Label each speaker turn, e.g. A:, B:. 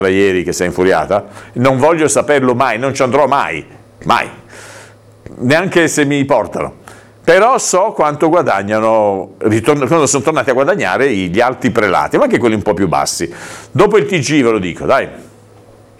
A: ieri che sei infuriata, non voglio saperlo mai, non ci andrò mai, neanche se mi portano. Però so quanto guadagnano, quando sono tornati a guadagnare gli alti prelati, ma anche quelli un po' più bassi. Dopo il TG ve lo dico, dai.